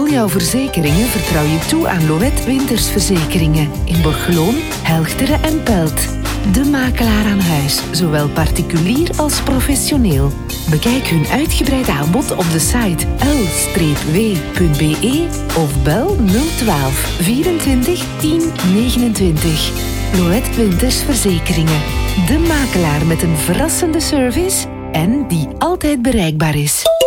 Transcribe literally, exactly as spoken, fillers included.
al jouw verzekeringen vertrouw je toe aan Loët Wintersverzekeringen in Borgeloon, Helchteren en Pelt. De makelaar aan huis, zowel particulier als professioneel. Bekijk hun uitgebreid aanbod op de site l w punt b e of bel nul een twee vierentwintig tien negenentwintig. Loët Wintersverzekeringen. De makelaar met een verrassende service en die altijd bereikbaar is.